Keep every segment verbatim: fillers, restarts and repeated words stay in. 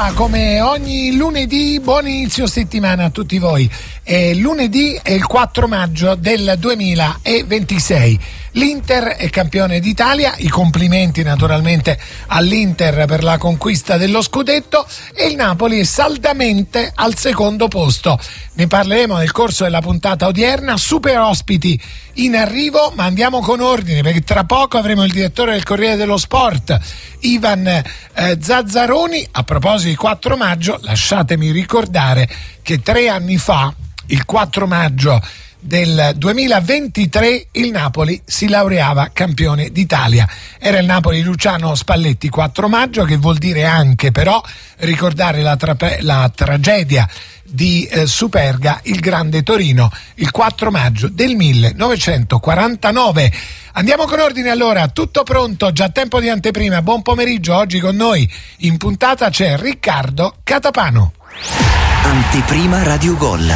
Allora, come ogni lunedì, buon inizio settimana a tutti voi. È lunedì è il quattro maggio del duemilaventisei. L'Inter è campione d'Italia, i complimenti naturalmente all'Inter per la conquista dello scudetto, e il Napoli è saldamente al secondo posto. Ne parleremo nel corso della puntata odierna. Super ospiti in arrivo, ma andiamo con ordine perché tra poco avremo il direttore del Corriere dello Sport, Ivan eh, Zazzaroni. A proposito di quattro maggio, lasciatemi ricordare che tre anni fa, il quattro maggio del duemilaventitré, il Napoli si laureava campione d'Italia. Era il Napoli di Luciano Spalletti, quattro maggio, che vuol dire anche però ricordare la, tra- la tragedia di eh, Superga, il Grande Torino, il quattro maggio del millenovecentoquarantanove. Andiamo con ordine allora, tutto pronto, già tempo di anteprima. Buon pomeriggio, oggi con noi in puntata c'è Riccardo Catapano. Anteprima Radio Gol.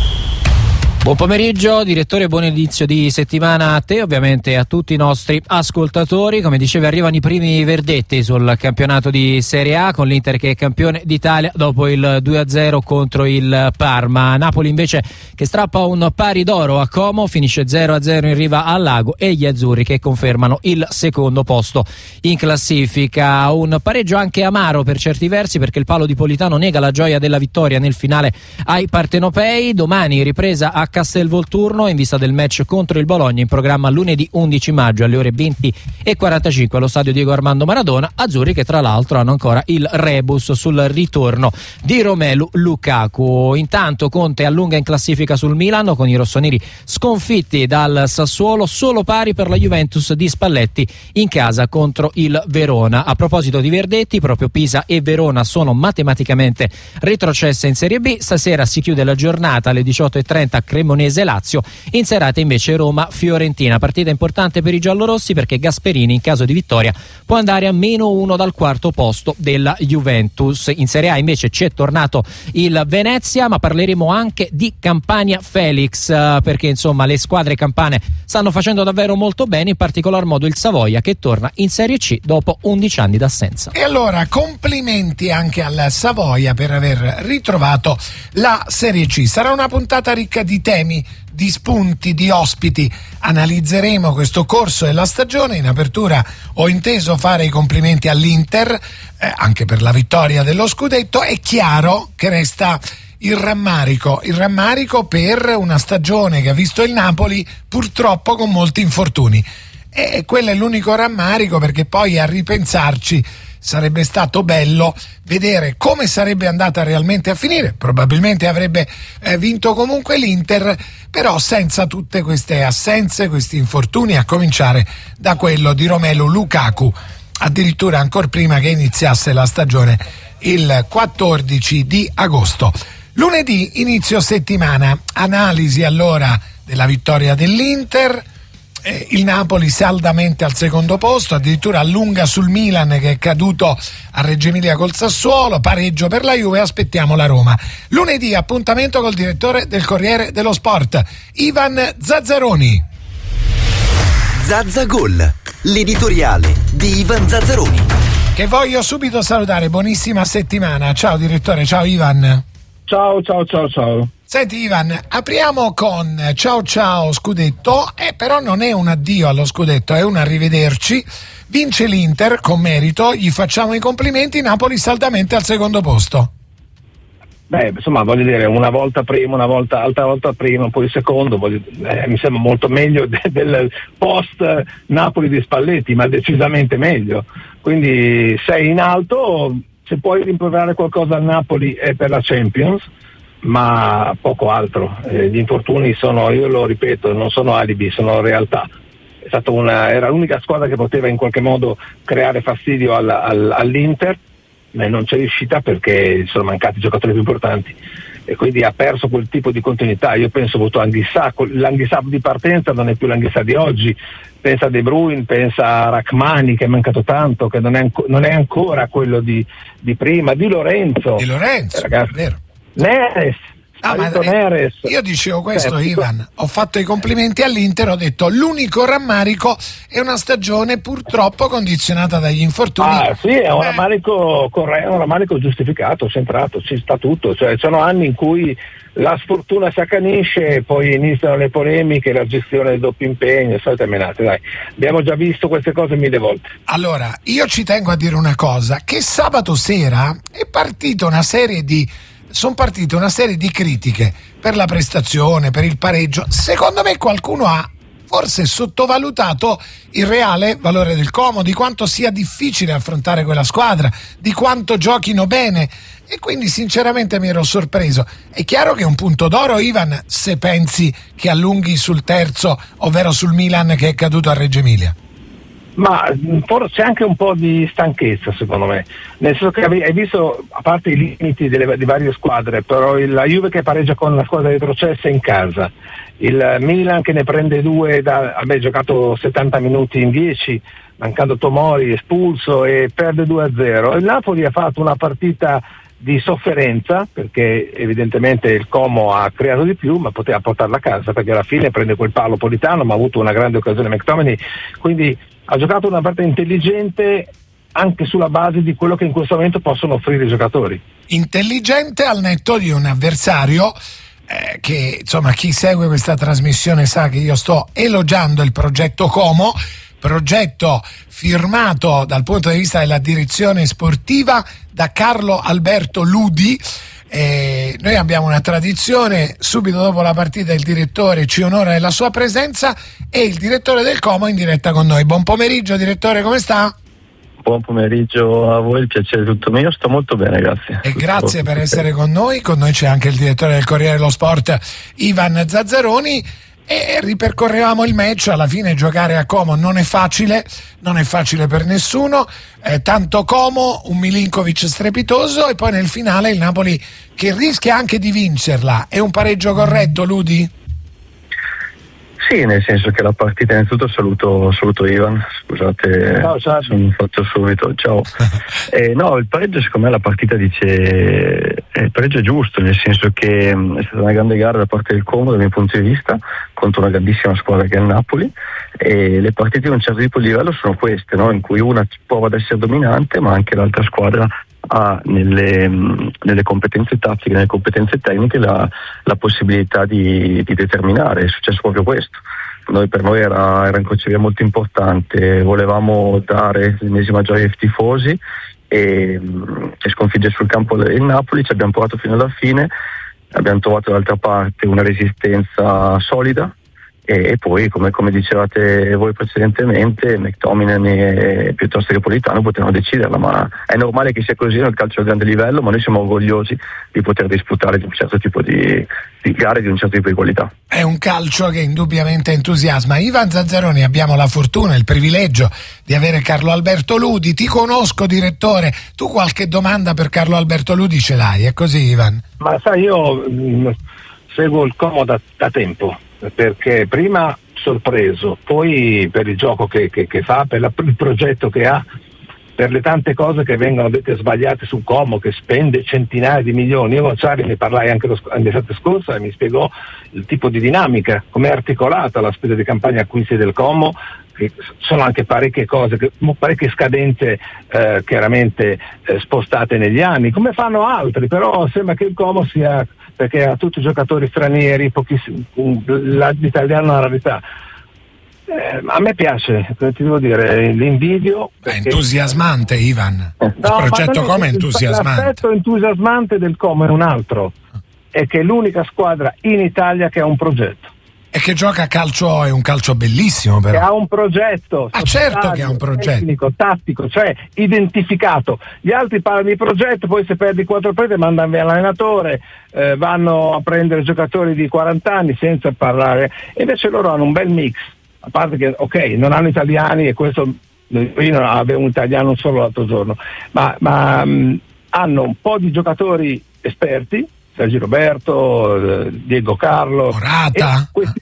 Buon pomeriggio direttore, buon inizio di settimana a te, ovviamente a tutti i nostri ascoltatori. Come dicevi, arrivano i primi verdetti sul campionato di Serie A, con l'Inter che è campione d'Italia dopo il due a zero contro il Parma. Napoli invece che strappa un pari d'oro a Como, finisce zero a zero in riva al Lago, e gli azzurri che confermano il secondo posto in classifica. Un pareggio anche amaro per certi versi, perché il palo di Politano nega la gioia della vittoria nel finale ai partenopei. Domani ripresa a Castelvolturno in vista del match contro il Bologna, in programma lunedì undici maggio alle ore venti e quarantacinque allo stadio Diego Armando Maradona. Azzurri che tra l'altro hanno ancora il rebus sul ritorno di Romelu Lukaku. Intanto Conte allunga in classifica sul Milan, con i rossoneri sconfitti dal Sassuolo, solo pari per la Juventus di Spalletti in casa contro il Verona. A proposito di verdetti, proprio Pisa e Verona sono matematicamente retrocesse in Serie B. Stasera si chiude la giornata alle diciotto e trenta Cremonese-Lazio, in serata invece Roma-Fiorentina, partita importante per i giallorossi perché Gasperini in caso di vittoria può andare a meno uno dal quarto posto della Juventus. In Serie A invece ci è tornato il Venezia, ma parleremo anche di Campania Felix, perché insomma le squadre campane stanno facendo davvero molto bene, in particolar modo il Savoia che torna in Serie C dopo undici anni d'assenza. E allora complimenti anche al Savoia per aver ritrovato la Serie C. Sarà una puntata ricca di temi, di spunti, di ospiti. Analizzeremo questo corso della stagione. In apertura ho inteso fare i complimenti all'Inter, eh, anche per la vittoria dello scudetto. È chiaro che resta il rammarico, il rammarico per una stagione che ha visto il Napoli purtroppo con molti infortuni. E quello è l'unico rammarico, perché poi a ripensarci sarebbe stato bello vedere come sarebbe andata realmente a finire. Probabilmente avrebbe eh, vinto comunque l'Inter, però senza tutte queste assenze, questi infortuni, a cominciare da quello di Romelu Lukaku, addirittura ancora prima che iniziasse la stagione il quattordici di agosto. Lunedì inizio settimana, analisi allora della vittoria dell'Inter. Eh, il Napoli saldamente al secondo posto, addirittura allunga sul Milan che è caduto a Reggio Emilia col Sassuolo, pareggio per la Juve, aspettiamo la Roma. Lunedì appuntamento col direttore del Corriere dello Sport, Ivan Zazzaroni. Zazzagol, l'editoriale di Ivan Zazzaroni, che voglio subito salutare. Buonissima settimana, ciao direttore, ciao Ivan. Ciao, ciao, ciao, ciao. Senti Ivan, apriamo con ciao ciao scudetto, eh, però non è un addio allo scudetto, è un arrivederci. Vince l'Inter con merito, gli facciamo i complimenti, Napoli saldamente al secondo posto. Beh, insomma, voglio dire, una volta prima, una volta, altra volta prima, poi secondo, voglio, eh, mi sembra molto meglio de, del post Napoli di Spalletti, ma decisamente meglio. Quindi sei in alto, se puoi rimproverare qualcosa al Napoli è per la Champions, ma poco altro. Eh, gli infortuni sono, io lo ripeto, non sono alibi, sono realtà. È stata una, era l'unica squadra che poteva in qualche modo creare fastidio al, al, all'Inter, ma non c'è riuscita perché sono mancati i giocatori più importanti e quindi ha perso quel tipo di continuità. Io penso avuto Anghissà, l'Anghissà di partenza non è più l'Anghissà di oggi. Pensa a De Bruyne, pensa a Rachmani che è mancato tanto, che non è, anco, non è ancora quello di, di prima, di Lorenzo. Di Lorenzo, ragazzi, vero. Neres, Ah, ma Neres, io dicevo questo, eh, Ivan, ho fatto i complimenti all'Inter, ho detto l'unico rammarico è una stagione purtroppo condizionata dagli infortuni. Ah sì, è un eh. rammarico corretto, un rammarico giustificato, centrato, ci sta tutto, cioè sono anni in cui la sfortuna si accanisce, poi iniziano le polemiche, la gestione del doppio impegno, solite menate, dai, abbiamo già visto queste cose mille volte. Allora, io ci tengo a dire una cosa, che sabato sera è partita una serie di sono partite una serie di critiche per la prestazione, per il pareggio. Secondo me qualcuno ha forse sottovalutato il reale valore del Como, di quanto sia difficile affrontare quella squadra, di quanto giochino bene, e quindi sinceramente mi ero sorpreso. È chiaro che è un punto d'oro, Ivan, se pensi che allunghi sul terzo, ovvero sul Milan che è caduto a Reggio Emilia. Ma forse c'è anche un po' di stanchezza, secondo me, nel senso che hai visto, a parte i limiti delle, di varie squadre, però il, la Juve che pareggia con la squadra retrocessa in casa, il Milan che ne prende due, da, ha giocato settanta minuti in dieci, mancando Tomori espulso, e perde due a zero. Il Napoli ha fatto una partita di sofferenza, perché evidentemente il Como ha creato di più, ma poteva portarla a casa, perché alla fine prende quel palo Politano, ma ha avuto una grande occasione McTominay, quindi ha giocato una partita intelligente anche sulla base di quello che in questo momento possono offrire i giocatori. Intelligente al netto di un avversario eh, che, insomma, chi segue questa trasmissione sa che io sto elogiando il progetto Como, progetto firmato dal punto di vista della direzione sportiva da Carlo Alberto Ludi. Eh, noi abbiamo una tradizione, subito dopo la partita il direttore ci onora della sua presenza e il direttore del Como in diretta con noi. Buon pomeriggio direttore, come sta? Buon pomeriggio a voi, il piacere è tutto mio, sto molto bene, grazie. E grazie per essere con noi, con noi c'è anche il direttore del Corriere dello Sport Ivan Zazzaroni. E ripercorrevamo il match. Alla fine giocare a Como non è facile, non è facile per nessuno, eh, tanto Como, un Milinkovic strepitoso, e poi nel finale il Napoli che rischia anche di vincerla. È un pareggio corretto, Ludi? Sì, nel senso che la partita, innanzitutto saluto, saluto Ivan, scusate, ciao, ciao. sono fatto subito, ciao. eh, no, il pareggio secondo me la partita dice, eh, il pareggio è giusto, nel senso che mh, è stata una grande gara da parte del Como dal mio punto di vista, contro una grandissima squadra che è il Napoli, e le partite di un certo tipo di livello sono queste, no? In cui una prova ad essere dominante, ma anche l'altra squadra ha nelle, nelle competenze tattiche, nelle competenze tecniche la, la possibilità di, di determinare. È successo proprio questo. Noi, per noi era, era un crocevia molto importante, volevamo dare l'ennesima gioia ai tifosi e, e sconfiggere sul campo il Napoli. Ci abbiamo provato fino alla fine, abbiamo trovato dall'altra parte una resistenza solida. E poi, come, come dicevate voi precedentemente, McTominay e piuttosto che Politano potevano deciderla, ma è normale che sia così nel calcio a grande livello, ma noi siamo orgogliosi di poter disputare di un certo tipo di, di gare, di un certo tipo di qualità. È un calcio che indubbiamente entusiasma. Ivan Zazzaroni, abbiamo la fortuna, il privilegio di avere Carlo Alberto Ludi. Ti conosco, direttore, tu qualche domanda per Carlo Alberto Ludi ce l'hai, è così, Ivan? Ma sai, io mh, seguo il Como da, da tempo, perché prima sorpreso, poi per il gioco che, che, che fa, per la, il progetto che ha, per le tante cose che vengono dette sbagliate su Como, che spende centinaia di milioni. Io con Ciari ne parlai anche l'estate scorsa e mi spiegò il tipo di dinamica, come è articolata la spesa di campagna acquisti del Como, che sono anche parecchie cose, che, parecchie scadenze eh, chiaramente eh, spostate negli anni, come fanno altri, però sembra che il Como sia, perché ha tutti i giocatori stranieri, pochissimi, l'italiano è una rarità. Eh, a me piace, ti devo dire, l'invidio. È entusiasmante, Ivan. No, il progetto Como è entusiasmante. L'aspetto entusiasmante del Como è un altro, è che è l'unica squadra in Italia che ha un progetto. E che gioca a calcio, è un calcio bellissimo però. Che ha un progetto. Ah, certo che ha un progetto. Tecnico, tattico, cioè identificato. Gli altri parlano di progetto, poi se perdi quattro partite mandano via l'allenatore, eh, vanno a prendere giocatori di quaranta anni senza parlare. E invece loro hanno un bel mix. A parte che, ok, non hanno italiani, e questo io non avevo un italiano solo l'altro giorno, ma, ma mh, hanno un po' di giocatori esperti, Sergio Roberto, eh, Diego Carlo, Morata, e questi, ah, certo.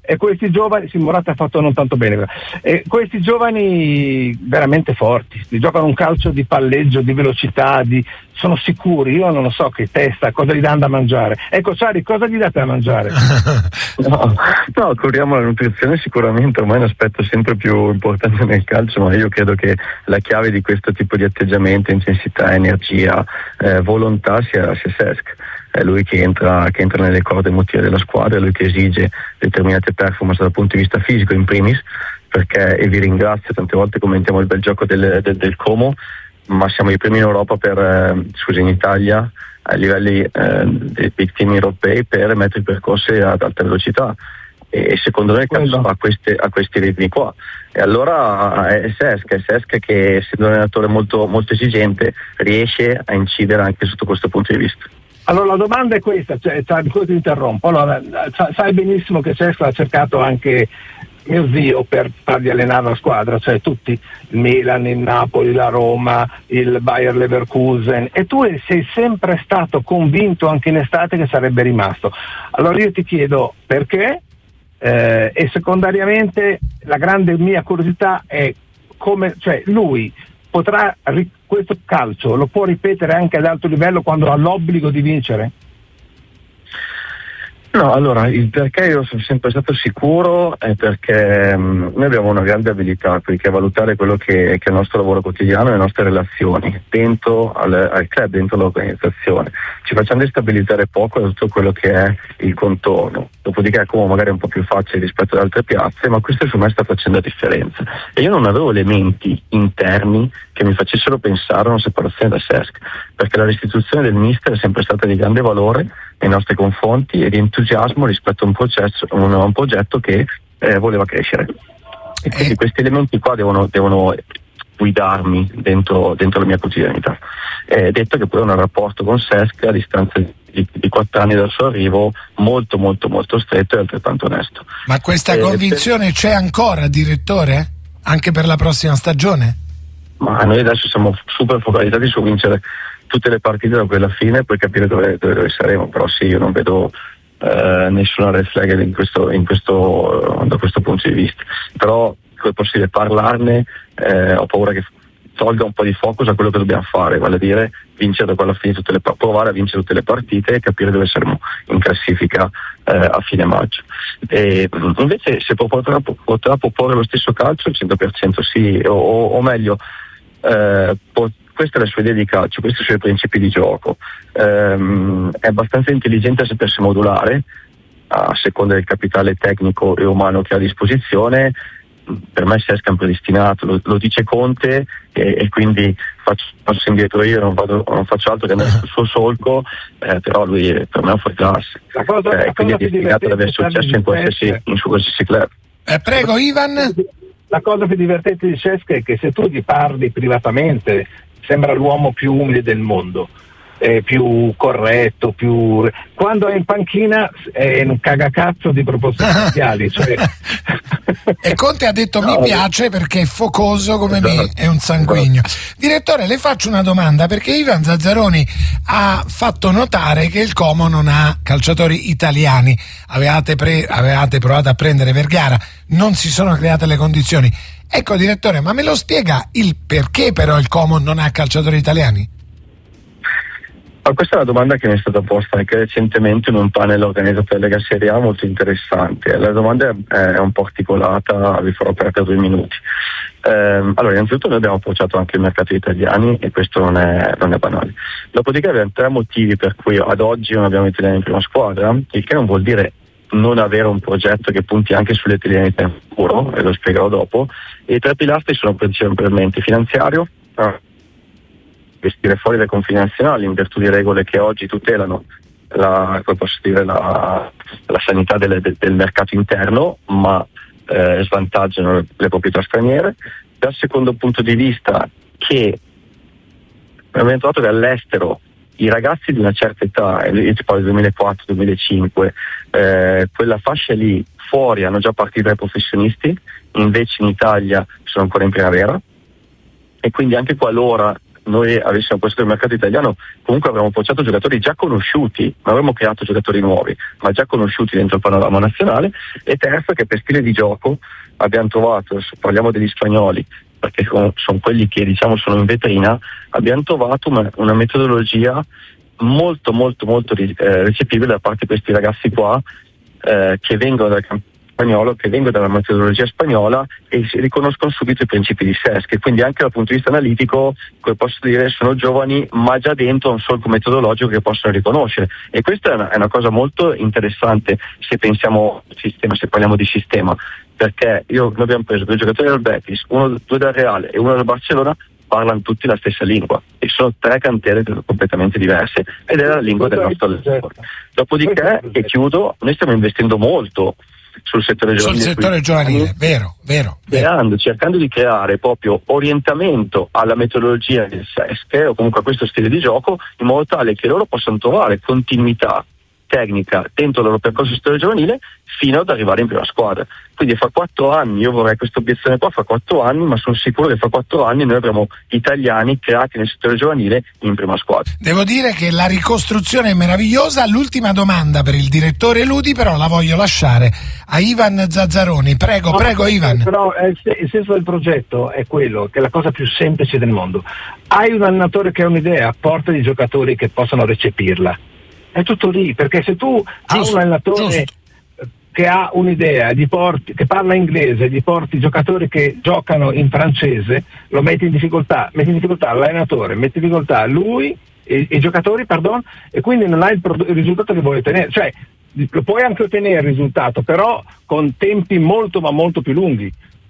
e questi giovani, sì, Morata ha fatto non tanto bene, e questi giovani veramente forti, giocano un calcio di palleggio, di velocità, di, sono sicuri, io non lo so che testa, cosa gli danno da mangiare. Ecco Sari, cosa gli date da mangiare? no, no, curiamo la nutrizione sicuramente, ormai è un aspetto sempre più importante nel calcio, ma io credo che la chiave di questo tipo di atteggiamento, intensità, energia, eh, volontà sia, sia Cesc. È lui che entra, che entra nelle corde emotive della squadra, è lui che esige determinate performance dal punto di vista fisico in primis, perché, e vi ringrazio, tante volte commentiamo il bel gioco del, del, del Como, ma siamo i primi in Europa per, eh, scusa, in Italia a livelli eh, dei big team europei per mettere i percorsi ad alta velocità, e, e secondo me il calcio ha, queste, a questi ritmi qua, e allora è Cesc, è Cesc che, essendo un allenatore molto, molto esigente, riesce a incidere anche sotto questo punto di vista. Allora la domanda è questa, cioè, scusa ti interrompo, allora, sai benissimo che Cesc ha cercato anche mio zio per fargli allenare la squadra, cioè tutti, il Milan, il Napoli, la Roma, il Bayer Leverkusen, e tu sei sempre stato convinto anche in estate che sarebbe rimasto. Allora io ti chiedo perché, eh, e secondariamente la grande mia curiosità è come, cioè lui potrà, questo calcio lo può ripetere anche ad alto livello quando ha l'obbligo di vincere? No, allora, il perché io sono sempre stato sicuro è perché mh, noi abbiamo una grande abilità, perché valutare quello che, che è il nostro lavoro quotidiano e le nostre relazioni dentro al, al club, dentro l'organizzazione. Ci facciamo destabilizzare poco da tutto quello che è il contorno. Dopodiché come magari è un po' più facile rispetto ad altre piazze, ma questo su me sta facendo la differenza. E io non avevo elementi interni che mi facessero pensare a una separazione da Cesc, perché la restituzione del mister è sempre stata di grande valore nei nostri confronti e di entusiasmo rispetto a un processo, a un progetto che eh, voleva crescere. E quindi eh. questi elementi qua devono, devono guidarmi dentro, dentro la mia quotidianità. Eh, detto che poi ho un rapporto con Cesc a distanza di, di quattro anni dal suo arrivo molto molto molto stretto e altrettanto onesto. Ma questa eh, convinzione per... c'è ancora, direttore? Anche per la prossima stagione? Ma noi adesso siamo super focalizzati su vincere tutte le partite da quella fine e poi capire dove, dove, dove saremo, però sì, io non vedo eh, nessuna red flag in questo, in questo, da questo punto di vista, però come è possibile parlarne, eh, ho paura che tolga un po' di focus a quello che dobbiamo fare, vale a dire vincere da quella fine tutte le, provare a vincere tutte le partite e capire dove saremo in classifica eh, a fine maggio. E invece se potrà, potrà proporre lo stesso calcio al cento per cento sì, o, o meglio eh, pot- questa è la sua idea di calcio, questi sono i suoi principi di gioco, ehm, è abbastanza intelligente a sapersi modulare a seconda del capitale tecnico e umano che ha a disposizione. Per me Cesc è un predestinato, lo, lo dice Conte e, e quindi faccio passo indietro io, non, vado, non faccio altro che andare sul suo solco, eh, però lui è, per me è un fuori classe, la cosa, eh, la quindi è cosa destinato ad avere successo in qualsiasi, in qualsiasi club. Eh, prego Ivan. La cosa più divertente di Cesc è che se tu gli parli privatamente sembra l'uomo più umile del mondo, eh, più corretto, più quando è in panchina è un cagacazzo di propositi iniziali, cioè... E Conte ha detto no, mi piace perché è focoso come esatto, me, è un sanguigno. Direttore, le faccio una domanda, perché Ivan Zazzaroni ha fatto notare che il Como non ha calciatori italiani. Avevate, pre- avevate provato a prendere Vergara, non si sono create le condizioni. Ecco direttore, ma me lo spiega il perché però il Como non ha calciatori italiani? Ma questa è una domanda che mi è stata posta anche recentemente in un panel organizzato dalla Lega Serie A molto interessante. La domanda è un po' articolata, vi farò perdere due minuti. Eh, allora, innanzitutto noi abbiamo approcciato anche il mercato italiani e questo non è, non è banale. Dopodiché abbiamo tre motivi per cui ad oggi non abbiamo italiani in prima squadra, il che non vuol dire non avere un progetto che punti anche sulle italianità in futuro, e lo spiegherò dopo. E i tre pilastri sono principalmente finanziario, investire fuori dai confini nazionali in virtù di regole che oggi tutelano la, come posso dire, la, la sanità delle, del, del mercato interno, ma eh, svantaggiano le proprietà straniere. Dal secondo punto di vista, che abbiamo trovato che all'estero i ragazzi di una certa età, io ti parlo del duemilaquattro duemilacinque, eh, quella fascia lì fuori hanno già partito dai professionisti, invece in Italia sono ancora in primavera, e quindi anche qualora noi avessimo questo il mercato italiano, comunque avremmo portato giocatori già conosciuti, non avremmo creato giocatori nuovi, ma già conosciuti dentro il panorama nazionale. E terzo, che per stile di gioco abbiamo trovato, se parliamo degli spagnoli, perché sono quelli che diciamo sono in vetrina, abbiamo trovato una, una metodologia molto molto molto eh, recepibile da parte di questi ragazzi qua, eh, che vengono dal campo spagnolo, che vengono dalla metodologia spagnola e si riconoscono subito i principi di S E S, che quindi anche dal punto di vista analitico, come posso dire, sono giovani ma già dentro un solco metodologico che possono riconoscere, e questa è una, è una cosa molto interessante se pensiamo al sistema, se parliamo di sistema, perché io, noi abbiamo preso due giocatori del Betis, uno, due del Reale e uno del Barcellona, parlano tutti la stessa lingua e sono tre cantiere completamente diverse ed è la lingua del nostro allenatore. Dopodiché, e chiudo, noi stiamo investendo molto sul settore giovanile, sul settore giovanile, vero, vero, creando, vero. cercando di creare proprio orientamento alla metodologia del S E S o comunque a questo stile di gioco, in modo tale che loro possano trovare continuità tecnica dentro il loro percorso di settore giovanile fino ad arrivare in prima squadra. Quindi fra quattro anni, io vorrei questa obiezione qua, fra quattro anni, ma sono sicuro che fra quattro anni noi avremo italiani creati nel settore giovanile in prima squadra. Devo dire che la ricostruzione è meravigliosa. L'ultima domanda per il direttore Ludi però la voglio lasciare a Ivan Zazzaroni. Prego, no, prego Ivan. Però eh, il senso del progetto è quello, che è la cosa più semplice del mondo. Hai un allenatore che ha un'idea, porta dei giocatori che possano recepirla. È tutto lì, perché se tu hai un allenatore giusto. che ha un'idea, gli porti, che parla inglese, gli porti giocatori che giocano in francese, lo metti in difficoltà, metti in difficoltà l'allenatore, metti in difficoltà lui e i giocatori, pardon, e quindi non hai il, pro- il risultato che vuoi ottenere. Cioè, lo puoi anche ottenere il risultato, però con tempi molto ma molto più lunghi.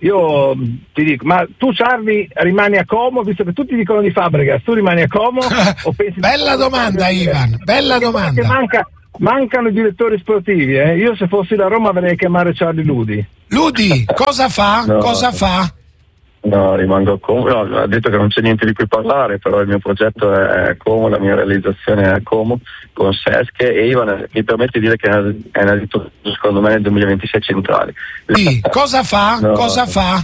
Io ti dico, ma tu Sarvi rimani a Como, visto che tutti dicono di Fabregas, tu rimani a Como o pensi bella domanda Ivan, bella domanda. Manca, mancano i direttori sportivi, eh? Io se fossi da Roma avrei chiamare Charlie Ludi. Ludi, cosa fa? No. Cosa fa? No, rimango a Como. No, ha detto che non c'è niente di cui parlare, però il mio progetto è a Como, la mia realizzazione è a Como con S E S C, e Ivan mi permette di dire che è nato secondo me nel duemilaventisei centrale. Sì, cosa fa? No. Cosa fa?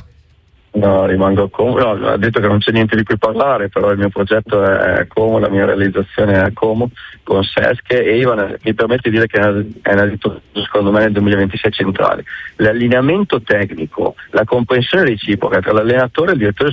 No, rimango a Como. No, ha detto che non c'è niente di cui parlare, però il mio progetto è a Como, la mia realizzazione è a Como con S E S C, e Ivan mi permette di dire che è nato secondo me nel duemilaventisei centrale. L'allineamento tecnico, la comprensione reciproca tra l'allenatore e il direttore